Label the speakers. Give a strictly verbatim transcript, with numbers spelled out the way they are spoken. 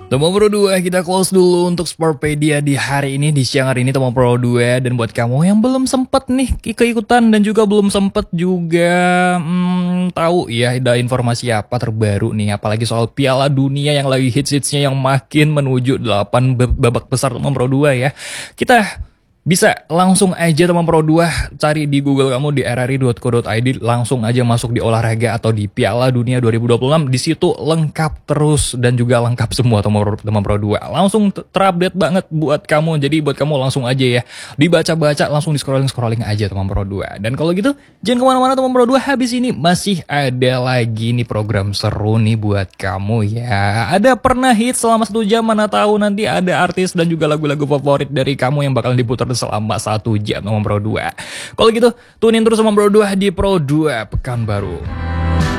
Speaker 1: Teman Pro dua, kita close dulu untuk Sportpedia di hari ini, di siang hari ini Teman Pro dua. Dan buat kamu yang belum sempet nih keikutan dan juga belum sempet juga hmm, tahu ya ada informasi apa terbaru nih, apalagi soal Piala Dunia yang lagi hits-hitsnya yang makin menuju delapan babak besar Teman Pro dua ya. Kita bisa langsung aja Teman Pro dua cari di Google kamu di r r i dot co dot i d, langsung aja masuk di olahraga atau di Piala Dunia dua ribu dua puluh enam. Di situ lengkap terus dan juga lengkap semua Teman Pro, Teman Pro dua. Langsung terupdate banget buat kamu. Jadi buat kamu langsung aja ya dibaca-baca, langsung di scrolling-scrolling aja Teman Pro dua. Dan kalau gitu jangan kemana-mana Teman Pro dua, habis ini masih ada lagi nih program seru nih buat kamu ya. Ada pernah hits selama satu jam, mana tahu nanti ada artis dan juga lagu-lagu favorit dari kamu yang bakal diputar selama satu jam Teman Pro dua. Kalau gitu tunin terus Teman Pro dua di Pro dua Pekanbaru.